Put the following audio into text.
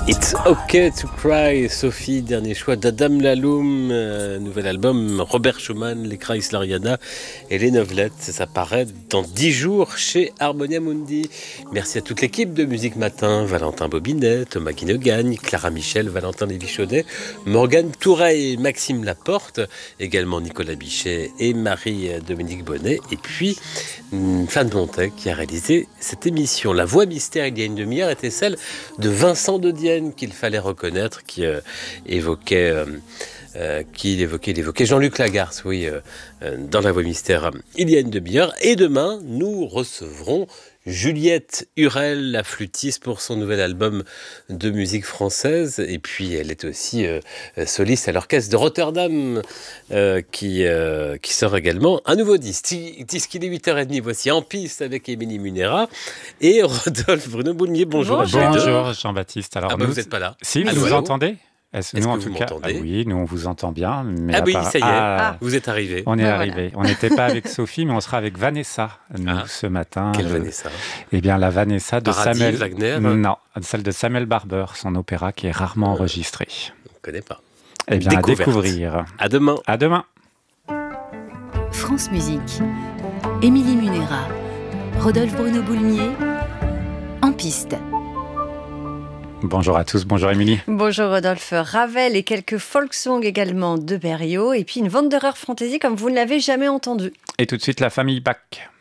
It's okay to cry, Sophie, dernier choix d'Adam Laloum, nouvel album, Robert Schumann, les Chrysleriana et les Novelettes, ça paraît dans 10 jours chez Harmonia Mundi. Merci à toute l'équipe de Musique Matin, Valentin Bobinet, Thomas Guinegagne, Clara Michel, Valentin Lévy-Chaudet, Morgane Toureille, Maxime Laporte, également Nicolas Bichet et Marie-Dominique Bonnet, et puis Fan de Montaigne qui a réalisé cette émission. La voix mystère il y a une demi-heure était celle de Vincent de Dienne, qu'il fallait reconnaître, qui évoquait Jean-Luc Lagarce, dans La Voix Mystère, il y a une demi-heure. Et demain, nous recevrons Juliette Hurel, la flûtiste, pour son nouvel album de musique française. Et puis, elle est aussi soliste à l'orchestre de Rotterdam, qui sort également un nouveau disque. Il est 8h30, voici En piste avec Émilie Munera et Rodolphe Bruno Boulmier. Bonjour. Bonjour Jean-Baptiste. Alors, vous n'êtes pas là. Si, allô, vous allô entendez ? Est-ce nous, que en vous tout cas, m'entendez ? oui, nous on vous entend bien. Mais ça y est, vous êtes arrivé. On est arrivé. On n'était pas avec Sophie, mais on sera avec Vanessa, ce matin. Quelle Vanessa ? Eh bien, la Vanessa de Paradis, Samuel Wagner ? Non, celle de Samuel Barber, son opéra qui est rarement enregistré. Je ne connais pas. Eh bien, à découvrir. À demain. À demain. France Musique. Émilie Munera. Rodolphe Bruno Boulmier. En piste. Bonjour à tous, bonjour Émilie. Bonjour Rodolphe. Ravel et quelques folk songs également de Berriot. Et puis une Wanderer Fantasy comme vous ne l'avez jamais entendu. Et tout de suite, la famille Bach.